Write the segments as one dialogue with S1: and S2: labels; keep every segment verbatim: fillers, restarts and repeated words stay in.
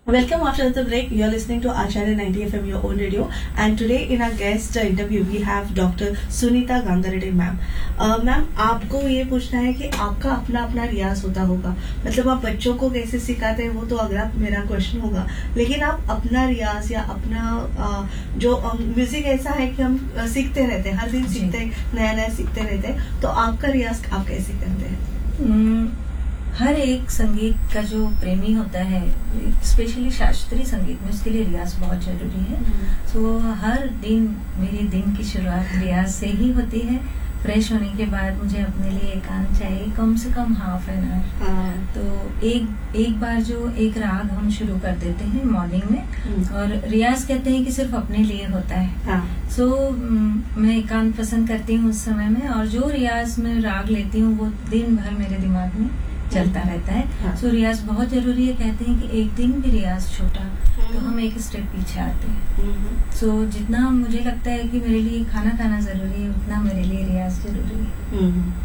S1: Welcome after the break. You're listening to Acharya ninety F M, your own radio. And today in our guest interview, we have Doctor Sunita Gangareddy ma'am. Uh, ma'am आपको ये पूछना है कि आपका अपना अपना रियाज होता होगा, मतलब आप बच्चों को कैसे सिखाते हैं वो तो अगला मेरा क्वेश्चन होगा, लेकिन आप अपना रियाज या अपना uh, जो म्यूजिक uh, ऐसा है कि हम uh, सीखते रहते हैं, हर दिन सीखते हैं, नया नया सीखते रहते हैं, तो आपका रियाज आप कैसे करते हैं?
S2: हर एक संगीत का जो प्रेमी होता है, स्पेशली शास्त्रीय संगीत में, उसके लिए रियाज बहुत जरूरी है। सो so, हर दिन मेरे दिन की शुरुआत रियाज से ही होती है। फ्रेश होने के बाद मुझे अपने लिए एकांत चाहिए, कम से कम हाफ एन आवर। तो एक एक बार जो एक राग हम शुरू कर देते हैं मॉर्निंग में, और रियाज कहते हैं कि सिर्फ अपने लिए होता है। सो so, मैं एकांत पसंद करती हूँ उस समय में, और जो रियाज में राग लेती हूँ वो दिन भर मेरे दिमाग में चलता रहता है। हाँ। सो रियाज बहुत जरूरी है। कहते हैं कि एक दिन भी रियाज छोटा तो हम एक स्टेप पीछे आते हैं। सो जितना मुझे लगता है कि मेरे लिए खाना खाना जरूरी है, उतना मेरे लिए रियाज जरूरी है।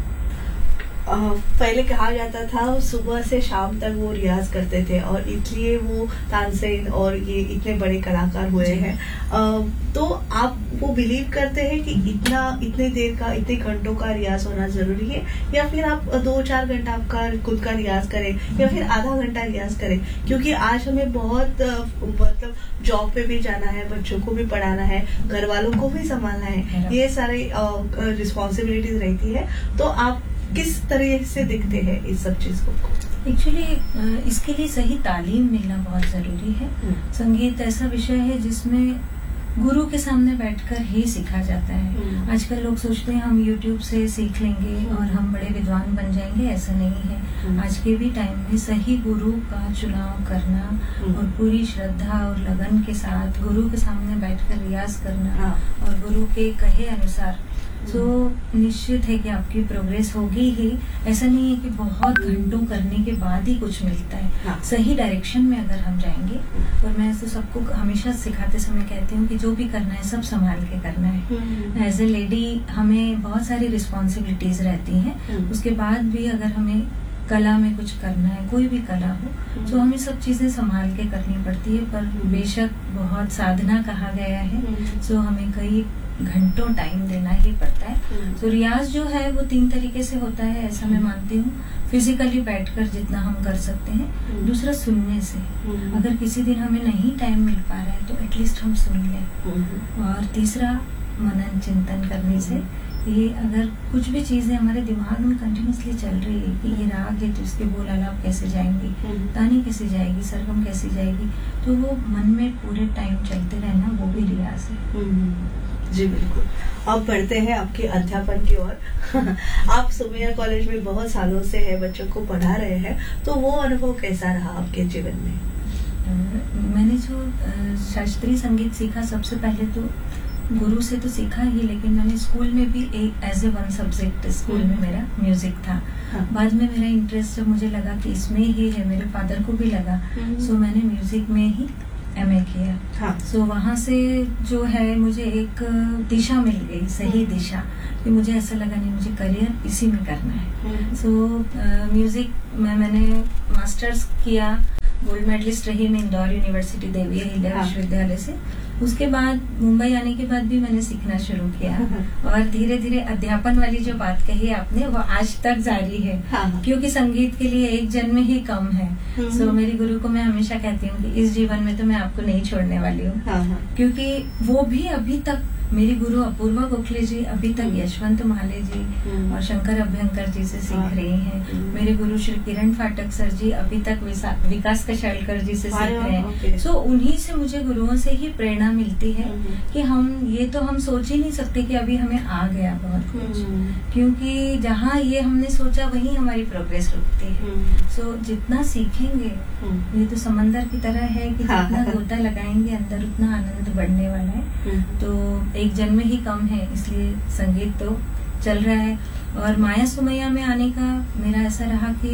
S1: आ, पहले कहा जाता था सुबह से शाम तक वो रियाज करते थे और इसलिए वो तानसेन और ये इतने बड़े कलाकार हुए हैं। आ, तो आप वो बिलीव करते हैं कि इतना इतने देर का, इतने घंटों का रियाज होना जरूरी है, या फिर आप दो चार घंटा आपका खुद का रियाज करें, या फिर आधा घंटा रियाज करें? क्योंकि आज हमें बहुत मतलब जॉब पे भी जाना है, बच्चों को भी पढ़ाना है, घर वालों को भी संभालना है, ये सारे रिस्पॉन्सिबिलिटीज रहती है। तो आप किस तरह से दिखते हैं इस सब चीज को?
S2: एक्चुअली इसके लिए सही तालीम मिलना बहुत जरूरी है। संगीत ऐसा विषय है जिसमें गुरु के सामने बैठकर ही सीखा जाता है। आजकल लोग सोचते हैं हम यूट्यूब से सीख लेंगे और हम बड़े विद्वान बन जाएंगे, ऐसा नहीं है। आज के भी टाइम में सही गुरु का चुनाव करना और पूरी श्रद्धा और लगन के साथ गुरु के सामने बैठकर रियाज करना और गुरु के कहे अनुसार, तो निश्चित है कि आपकी प्रोग्रेस होगी ही। ऐसा नहीं है कि बहुत घंटों करने के बाद ही कुछ मिलता है। हाँ। सही डायरेक्शन में अगर हम जाएंगे, और मैं तो सबको हमेशा सिखाते समय कहती हूँ कि जो भी करना है सब संभाल के करना है। एज ए लेडी हमें बहुत सारी रिस्पॉन्सिबिलिटीज रहती हैं, उसके बाद भी अगर हमें कला में कुछ करना है, कोई भी कला हो, तो हमें सब चीजें संभाल के करनी पड़ती है। पर बेशक बहुत साधना कहा गया है, सो हमें कई घंटों टाइम देना ही पड़ता है। तो रियाज जो है वो तीन तरीके से होता है, ऐसा मैं मानती हूँ। फिजिकली बैठकर जितना हम कर सकते हैं, दूसरा सुनने से, अगर किसी दिन हमें नहीं टाइम मिल पा रहा है तो एटलीस्ट हम सुन लें, और तीसरा मनन चिंतन करने से। ये अगर कुछ भी चीजें हमारे दिमाग में कंटिन्यूसली चल रही है कि ये राग है तो इसके बोल आलाप कैसे जाएंगी, तानी कैसे जाएगी, सरगम कैसे जाएगी, तो वो मन में पूरे टाइम चलते रहना, वो भी रियाज है।
S1: जी बिल्कुल। अब बढ़ते हैं आपके अध्यापन की ओर। आप सुमैया कॉलेज में बहुत सालों से है, बच्चों को पढ़ा रहे हैं, तो वो अनुभव कैसा रहा आपके जीवन में?
S2: मैंने जो शास्त्रीय संगीत सीखा, सबसे पहले तो गुरु से तो सीखा ही, लेकिन मैंने स्कूल में भी एक as a one subject school में मेरा म्यूजिक था। हाँ। बाद में मेरा इंटरेस्ट जब मुझे लगा कि इसमें ही है, मेरे फादर को भी लगा, सो मैंने म्यूजिक में ही एम ए किया। हाँ। सो वहाँ से जो है मुझे एक दिशा मिल गई, सही दिशा, कि मुझे ऐसा लगा नहीं, मुझे करियर इसी में करना है। सो म्यूजिक में मैंने मास्टर्स किया, गोल्ड मेडलिस्ट रही मैं इंदौर यूनिवर्सिटी देवी अहिल्या विश्वविद्यालय से। उसके बाद मुंबई आने के बाद भी मैंने सीखना शुरू किया, और धीरे धीरे अध्यापन वाली जो बात कही आपने वो आज तक जारी है। हाँ। क्योंकि संगीत के लिए एक जन्म ही कम है। सो मेरी गुरु को मैं हमेशा कहती हूँ कि इस जीवन में तो मैं आपको नहीं छोड़ने वाली हूँ। हाँ। क्योंकि वो भी अभी तक मेरी गुरु अपूर्वा गोखले जी अभी तक यशवंत माले जी और शंकर अभ्यंकर जी से सीख रही हैं। मेरे गुरु श्री किरण फाटक सर जी अभी तक विकास कशालकर जी से सीख रहे हैं। सो उन्हीं से मुझे गुरुओं से ही प्रेरणा मिलती है कि हम ये तो हम सोच ही नहीं सकते कि अभी हमें आ गया बहुत कुछ, क्योंकि जहाँ ये हमने सोचा वहीं हमारी प्रोग्रेस रुकती है। सो जितना सीखेंगे, ये तो समंदर की तरह है कि जितना गोता लगाएंगे अंदर उतना आनंद बढ़ने वाला है। तो एक जन्म ही कम है, इसलिए संगीत तो चल रहा है। और माया सुमैया में आने का मेरा ऐसा रहा कि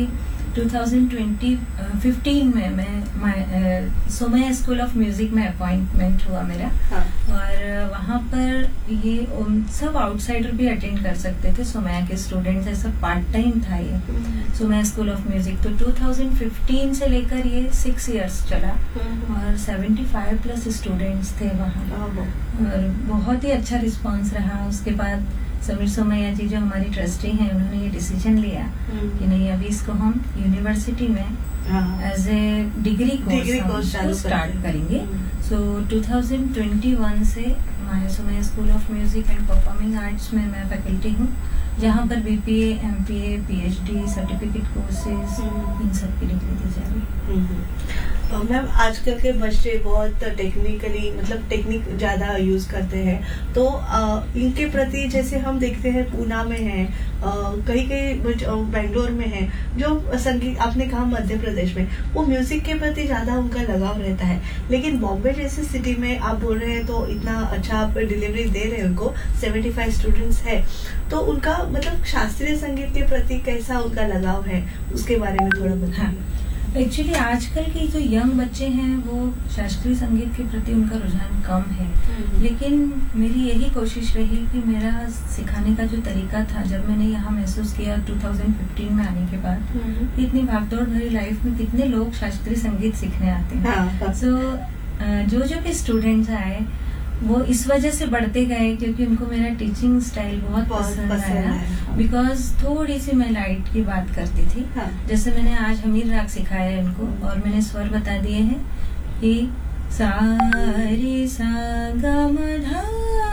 S2: टू थाउज़ेंड फिफ्टीन में मैं सोमया स्कूल ऑफ म्यूजिक में अपॉइंटमेंट हुआ मेरा।
S1: हाँ।
S2: और वहाँ पर ये उम, सब आउटसाइडर भी अटेंड कर सकते थे, सोमया के स्टूडेंट्स, ऐसा पार्ट टाइम था ये सोमया स्कूल ऑफ म्यूजिक। तो टू थाउज़ेंड फिफ्टीन से लेकर ये सिक्स इयर्स चला और सेवेंटी फाइव प्लस स्टूडेंट्स थे वहाँ और बहुत ही अच्छा रिस्पांस रहा। उसके बाद समीर सोमैया जी जो हमारी ट्रस्टी हैं, उन्होंने ये डिसीजन लिया कि नहीं, अभी इसको हम यूनिवर्सिटी में as a degree course start करेंगे। सो टू थाउज़ेंड ट्वेंटी वन से माया Somaiya school of music and performing arts में मैं फैकल्टी हूँ, जहाँ पर BPA, MPa, PhD, certificate courses, इन सब की डिग्री दी जा रही है।
S1: मैम आजकल के बच्चे बहुत टेक्निकली मतलब टेक्निक ज्यादा यूज करते हैं, तो आ, इनके प्रति जैसे हम देखते हैं पूना में है, कहीं कहीं बेंगलोर में है, जो संगीत आपने कहा मध्य प्रदेश में, वो म्यूजिक के प्रति ज्यादा उनका लगाव रहता है। लेकिन बॉम्बे जैसी सिटी में आप बोल रहे हैं तो इतना अच्छा आप डिलीवरी दे रहे हैं उनको, सेवेंटी फाइव स्टूडेंट्स है, तो उनका मतलब शास्त्रीय संगीत के प्रति कैसा उनका लगाव है, उसके बारे में थोड़ा बताइए।
S2: एक्चुअली आजकल के जो यंग बच्चे हैं वो शास्त्रीय संगीत के प्रति उनका रुझान कम है, लेकिन मेरी यही कोशिश रही कि मेरा सिखाने का जो तरीका था, जब मैंने यहाँ महसूस किया टू थाउज़ेंड फिफ्टीन में आने के बाद कि इतनी भागदौड़ भरी लाइफ में कितने लोग शास्त्रीय संगीत सीखने आते हैं। सो जो जो भी स्टूडेंट्स आए वो इस वजह से बढ़ते गए क्योंकि उनको मेरा टीचिंग स्टाइल बहुत, बहुत पसंद आया। बिकॉज थोड़ी सी मैं लाइट की बात करती थी। हाँ। जैसे मैंने आज हमीर राग सिखाया है उनको और मैंने स्वर बता दिए हैं कि सा रे सा गा मा धा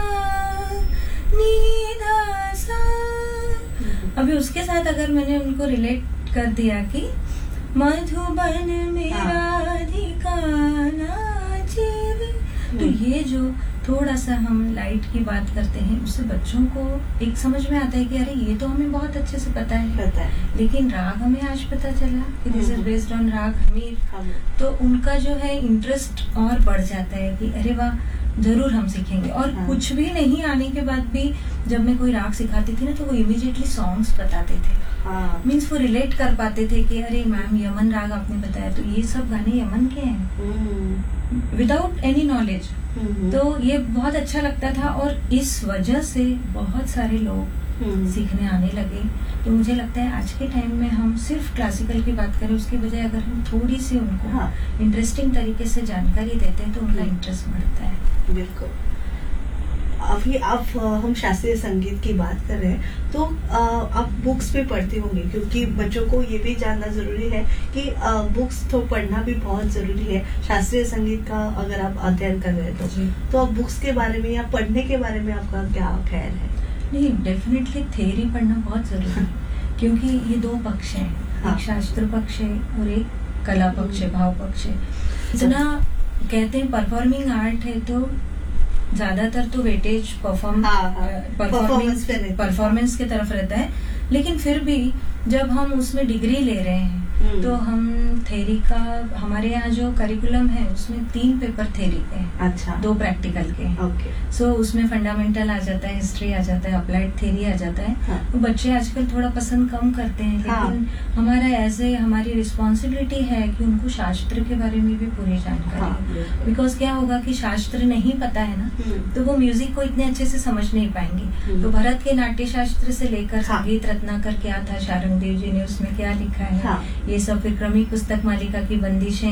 S2: नी धा सा। अभी उसके साथ अगर मैंने उनको रिलेट कर दिया कि मधुबन में राधिका नाचे, तो ये जो थोड़ा सा हम लाइट की बात करते हैं, उससे बच्चों को एक समझ में आता है कि अरे ये तो हमें बहुत अच्छे से पता है, पता है। लेकिन राग हमें आज पता चला कि दिस इज बेस्ड ऑन राग हमीर, तो उनका जो है इंटरेस्ट और बढ़ जाता है कि अरे वाह जरूर हम सीखेंगे। और हाँ। कुछ भी नहीं आने के बाद भी जब मैं कोई राग सिखाती थी ना तो वो इमीडिएटली सॉन्ग्स बताते थे। हाँ। मीन्स वो रिलेट कर पाते थे कि अरे मैम यमन राग आपने बताया, तो ये सब गाने यमन के हैं विदाउट एनी नॉलेज। तो ये बहुत अच्छा लगता था और इस वजह से बहुत सारे लोग सीखने आने लगे। तो मुझे लगता है आज के टाइम में हम सिर्फ क्लासिकल की बात करें, उसके बजाय अगर हम थोड़ी सी उनको हाँ। इंटरेस्टिंग तरीके से जानकारी देते हैं तो उनका इंटरेस्ट बढ़ता है।
S1: बिल्कुल। अभी आप हम शास्त्रीय संगीत की बात कर रहे हैं तो आप बुक्स भी पढ़ती होंगी, क्योंकि बच्चों को ये भी जानना जरूरी है कि बुक्स तो पढ़ना भी बहुत जरूरी है शास्त्रीय संगीत का अगर आप अध्ययन कर रहे हैं तो तो आप बुक्स के बारे में या पढ़ने के बारे में आपका क्या ख्याल है?
S2: नहीं, डेफिनेटली थ्योरी पढ़ना बहुत जरूरी है क्योंकि ये दो पक्ष हैं। हाँ। एक शास्त्र पक्ष है और एक कला पक्ष है, भाव पक्ष है। इतना कहते हैं परफॉर्मिंग आर्ट है तो ज्यादातर तो वेटेज परफॉर्म परफॉर्मेंस परफॉर्मेंस की तरफ रहता है, लेकिन फिर भी जब हम उसमें डिग्री ले रहे हैं तो हम थ्योरी का, हमारे यहाँ जो करिकुलम है उसमें तीन पेपर थ्योरी के हैं, अच्छा, दो प्रैक्टिकल के हैं। ओके। सो so, उसमें फंडामेंटल आ जाता है, हिस्ट्री आ जाता है, अप्लाइड थ्योरी आ जाता है। हाँ। तो बच्चे आजकल थोड़ा पसंद कम करते हैं, लेकिन हाँ। हमारा ऐसे हमारी रिस्पॉन्सिबिलिटी है कि उनको शास्त्र के बारे में भी पूरी जानकारी। हाँ। बिकॉज क्या होगा कि शास्त्र नहीं पता है ना तो वो म्यूजिक को इतने अच्छे से समझ नहीं पाएंगे। तो भरत के नाट्य शास्त्र से लेकर संगीत रत्नाकर क्या था, शारंगदेव जी ने उसमें क्या लिखा है, ये सब, फिर क्रमिक पुस्तक मालिका की बंदिशें